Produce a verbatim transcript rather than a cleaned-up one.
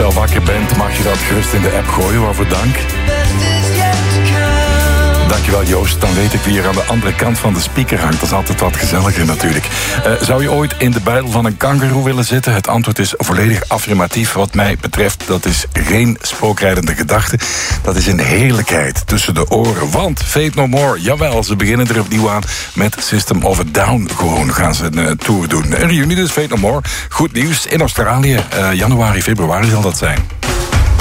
zelf wakker bent, mag je dat gerust in de app gooien. Waarvoor dank. Dankjewel Joost, dan weet ik wie er aan de andere kant van de speaker hangt. Dat is altijd wat gezelliger natuurlijk. Uh, zou je ooit in de buidel van een kangoeroe willen zitten? Het antwoord is volledig affirmatief. Wat mij betreft, dat is geen spookrijdende gedachte. Dat is een heerlijkheid tussen de oren. Want Fate No More, jawel, ze beginnen er opnieuw aan met System of a Down. Gewoon gaan ze een uh, tour doen. Een reunie dus, Fate No More. Goed nieuws in Australië. Uh, januari, februari zal dat zijn.